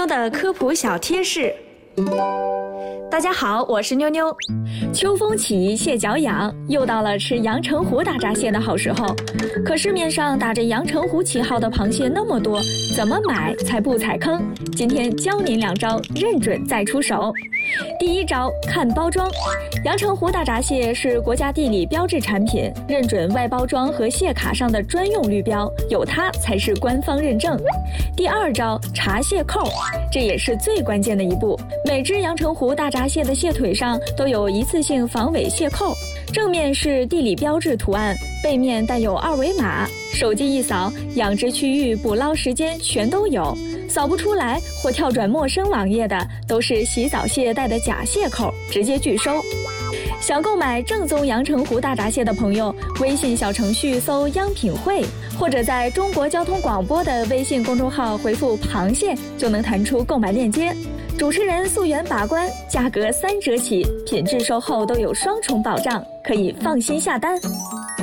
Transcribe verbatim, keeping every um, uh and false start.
妞的科普小贴士。大家好，我是妞妞。秋风起，蟹脚痒，又到了吃阳澄湖大闸蟹的好时候。可市面上打着阳澄湖旗号的螃蟹那么多，怎么买才不踩坑？今天教您两招，认准再出手。第一招，看包装。阳澄湖大闸蟹是国家地理标志产品，认准外包装和蟹卡上的专用绿标，有它才是官方认证。第二招，查蟹扣，这也是最关键的一步。每只阳澄湖大闸蟹的蟹腿上都有一次性防伪蟹扣，正面是地理标志图案，背面带有二维码，手机一扫，养殖区域、捕捞时间全都有。扫不出来或跳转陌生网页的，都是洗澡蟹带的假蟹扣，直接拒收。想购买正宗阳澄湖大闸蟹的朋友，微信小程序搜“央品汇”，或者在中国交通广播的微信公众号回复“螃蟹”，就能弹出购买链接。主持人溯源把关，价格三折起，品质售后都有双重保障，可以放心下单。